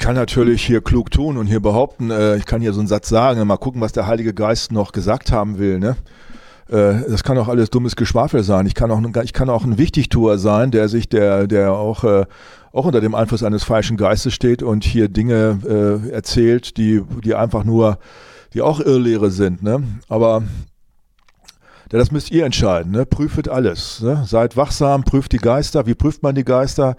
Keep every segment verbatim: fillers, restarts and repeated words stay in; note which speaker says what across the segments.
Speaker 1: kann natürlich hier klug tun und hier behaupten, äh, ich kann hier so einen Satz sagen, mal gucken, was der Heilige Geist noch gesagt haben will, ne? Äh, das kann auch alles dummes Geschwafel sein. Ich kann auch, ich kann auch ein Wichtigtuer sein, der sich, der, der auch, äh, auch unter dem Einfluss eines falschen Geistes steht und hier Dinge äh, erzählt, die, die einfach nur, die auch Irrlehre sind, ne? Aber ja, das müsst ihr entscheiden, ne? Prüft alles, ne? Seid wachsam, prüft die Geister. Wie prüft man die Geister?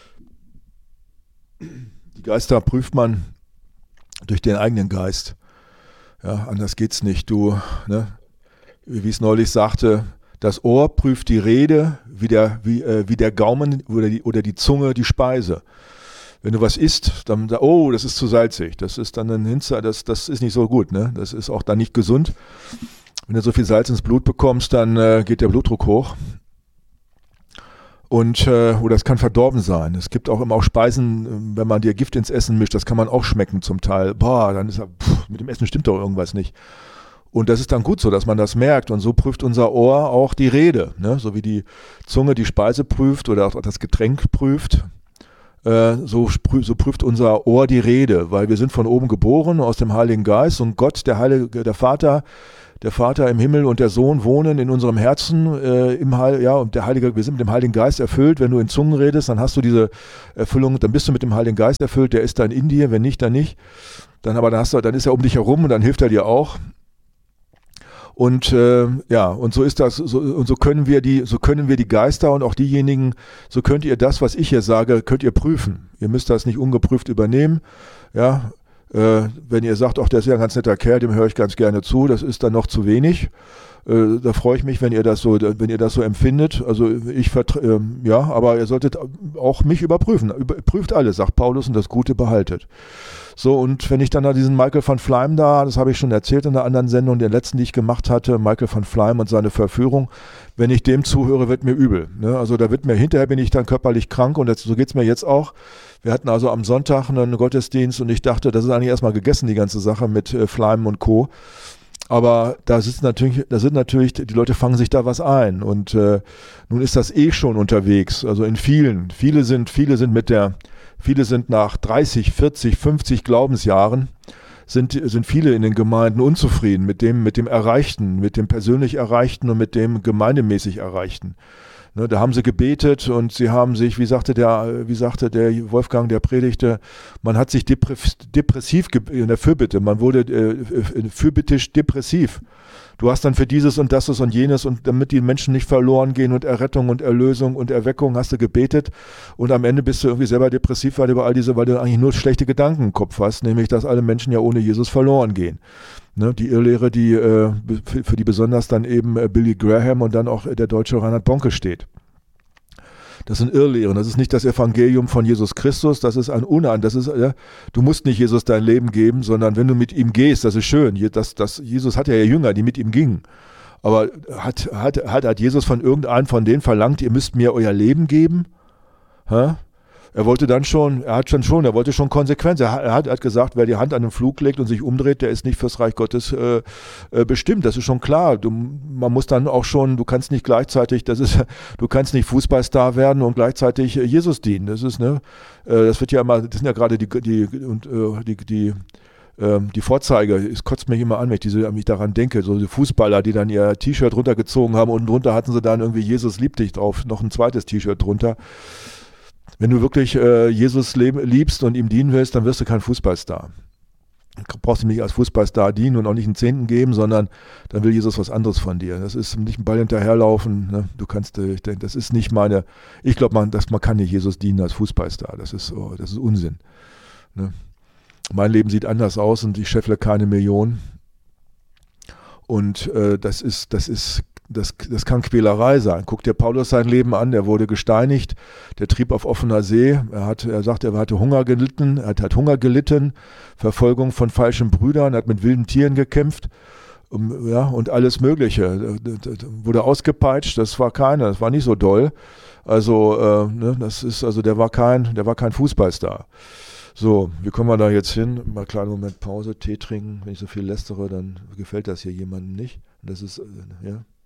Speaker 1: Die Geister prüft man durch den eigenen Geist. Ja, anders geht's nicht. Du, ne? Wie es neulich sagte, das Ohr prüft die Rede, wie der, wie, äh, wie der Gaumen oder die, oder die Zunge die Speise. Wenn du was isst, dann, oh, das ist zu salzig. Das ist dann ein Hinzer, das, das ist nicht so gut, ne? Das ist auch dann nicht gesund. Wenn du so viel Salz ins Blut bekommst, dann äh, geht der Blutdruck hoch. Und äh, oder es kann verdorben sein. Es gibt auch immer auch Speisen, wenn man dir Gift ins Essen mischt, das kann man auch schmecken zum Teil. Boah, dann ist er, pff, mit dem Essen stimmt doch irgendwas nicht. Und das ist dann gut so, dass man das merkt. Und so prüft unser Ohr auch die Rede, ne? So wie die Zunge die Speise prüft oder auch das Getränk prüft. Äh, so, so prüft unser Ohr die Rede, weil wir sind von oben geboren aus dem Heiligen Geist und Gott, der Heilige, der Vater, der Vater im Himmel und der Sohn wohnen in unserem Herzen, äh, im Heil, ja, und der Heilige, wir sind mit dem Heiligen Geist erfüllt. Wenn du in Zungen redest, dann hast du diese Erfüllung, dann bist du mit dem Heiligen Geist erfüllt, der ist dann in dir, wenn nicht, dann nicht. Dann aber dann hast du, dann ist er um dich herum und dann hilft er dir auch. Und äh, ja, und so ist das, so, und so können wir die, so können wir die Geister und auch diejenigen, so könnt ihr das, was ich hier sage, könnt ihr prüfen. Ihr müsst das nicht ungeprüft übernehmen, ja. Äh, wenn ihr sagt, ach, der ist ja ein ganz netter Kerl, dem höre ich ganz gerne zu, das ist dann noch zu wenig. Äh, da freue ich mich, wenn ihr das so, wenn ihr das so empfindet. Also ich vertre- äh, ja, aber ihr solltet auch mich überprüfen. Prüft alles, sagt Paulus, und das Gute behaltet. So, und wenn ich dann da diesen Michael van Fleim da, das habe ich schon erzählt in der anderen Sendung, der letzten, die ich gemacht hatte, Michael van Fleim und seine Verführung, wenn ich dem zuhöre, wird mir übel. Ne? Also da wird mir, hinterher bin ich dann körperlich krank und das, so geht's mir jetzt auch. Wir hatten also am Sonntag einen Gottesdienst und ich dachte, das ist eigentlich erstmal gegessen, die ganze Sache mit äh, Fleim und Co. Aber da sind natürlich, da sind natürlich, die Leute fangen sich da was ein und äh, nun ist das eh schon unterwegs, also in vielen, viele sind, viele sind mit der, viele sind nach dreißig, vierzig, fünfzig Glaubensjahren, sind, sind viele in den Gemeinden unzufrieden mit dem, mit dem Erreichten, mit dem persönlich Erreichten und mit dem gemeindemäßig Erreichten. Ne, da haben sie gebetet und sie haben sich, wie sagte der, wie sagte der Wolfgang, der predigte, man hat sich depressiv in der Fürbitte, man wurde äh, fürbittisch depressiv. Du hast dann für dieses und das und jenes und damit die Menschen nicht verloren gehen und Errettung und Erlösung und Erweckung hast du gebetet und am Ende bist du irgendwie selber depressiv, weil du über all diese, weil du eigentlich nur schlechte Gedanken im Kopf hast, nämlich, dass alle Menschen ja ohne Jesus verloren gehen. Ne, die Irrlehre, die äh, für, für die besonders dann eben äh, Billy Graham und dann auch äh, der deutsche Reinhard Bonke steht. Das sind Irrlehren, das ist nicht das Evangelium von Jesus Christus, das ist ein Unein, das ist, ja, du musst nicht Jesus dein Leben geben, sondern wenn du mit ihm gehst, das ist schön, das, das, Jesus hatte ja Jünger, die mit ihm gingen, aber hat, hat, hat, hat Jesus von irgendeinem von denen verlangt, ihr müsst mir euer Leben geben? Hä? Er wollte dann schon, er hat schon schon, er wollte schon Konsequenz. Er hat, er hat, er hat gesagt, wer die Hand an den Flug legt und sich umdreht, der ist nicht fürs Reich Gottes äh, äh, bestimmt. Das ist schon klar. Du, man muss dann auch schon, du kannst nicht gleichzeitig, das ist, du kannst nicht Fußballstar werden und gleichzeitig äh, Jesus dienen. Das ist, ne, äh, das wird ja immer, das sind ja gerade die, die, und, äh, die, die, ähm, die Vorzeige. Es kotzt mich immer an, wenn ich, diese, wenn ich daran denke. So die Fußballer, die dann ihr T-Shirt runtergezogen haben und drunter hatten sie dann irgendwie Jesus liebt dich drauf, noch ein zweites T-Shirt drunter. Wenn du wirklich äh, Jesus leb- liebst und ihm dienen willst, dann wirst du kein Fußballstar. Du brauchst ihm nicht als Fußballstar dienen und auch nicht einen Zehnten geben, sondern dann will Jesus was anderes von dir. Das ist nicht ein Ball hinterherlaufen. Ne? Du kannst, äh, ich denke, das ist nicht meine, ich glaube, man, dass man kann nicht Jesus dienen als Fußballstar. Das ist, oh, das ist Unsinn. Ne? Mein Leben sieht anders aus und ich scheffle keine Million. Und äh, das ist, das ist Das, das kann Quälerei sein. Guck dir Paulus sein Leben an, der wurde gesteinigt, der trieb auf offener See, er, hat, er sagt, er hatte Hunger gelitten, er hat, hat Hunger gelitten, Verfolgung von falschen Brüdern, hat mit wilden Tieren gekämpft, um, ja, und alles Mögliche. Wurde ausgepeitscht, das war keiner, das war nicht so doll. Also, äh, ne, das ist, also der war kein, der war kein Fußballstar. So, wie kommen wir da jetzt hin? Mal einen kleinen Moment Pause, Tee trinken. Wenn ich so viel lästere, dann gefällt das hier jemandem nicht. Das ist, äh, ja.